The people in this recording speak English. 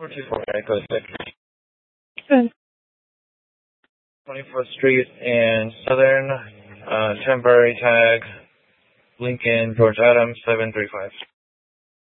424 Echo 6. Good. 24th Street in Southern, temporary tag, Lincoln, George Adams, 735.